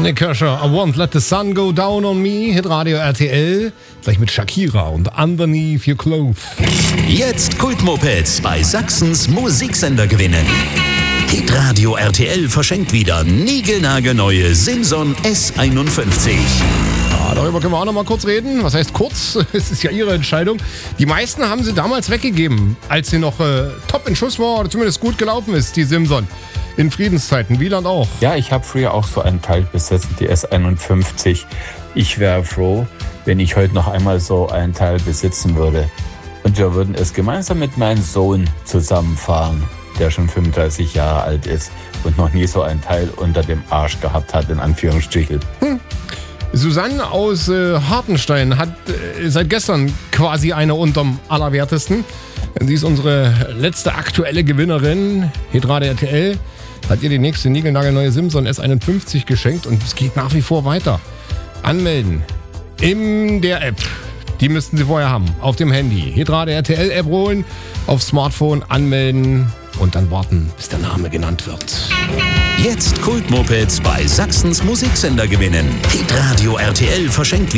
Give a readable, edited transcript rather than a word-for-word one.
Nick Kershaw, I Won't Let the Sun Go Down on Me, Hitradio RTL, gleich mit Shakira und Underneath Your Clothes. Jetzt Kultmopeds bei Sachsens Musiksender gewinnen. Hitradio RTL verschenkt wieder niegelnagelneue Simson S51. Darüber können wir auch noch mal kurz reden. Was heißt kurz? Es ist ja Ihre Entscheidung. Die meisten haben sie damals weggegeben, als sie noch top in Schuss war oder zumindest gut gelaufen ist, die Simson. In Friedenszeiten, Wieland auch. Ja, ich habe früher auch so einen Teil besessen, die S51. Ich wäre froh, wenn ich heute noch einmal so einen Teil besitzen würde. Und wir würden es gemeinsam mit meinem Sohn zusammenfahren, der schon 35 Jahre alt ist und noch nie so einen Teil unter dem Arsch gehabt hat, in Anführungsstrichen. Susanne aus Hartenstein hat seit gestern quasi eine unterm Allerwertesten. Sie ist unsere letzte aktuelle Gewinnerin. Hitradio RTL hat ihr die nächste niegelnagelneue Simson S51 geschenkt und es geht nach wie vor weiter. Anmelden in der App. Die müssten Sie vorher haben. Auf dem Handy. Hitradio RTL App holen, auf Smartphone anmelden und dann warten, bis der Name genannt wird. Jetzt Kultmopeds bei Sachsens Musiksender gewinnen. Hitradio RTL verschenkt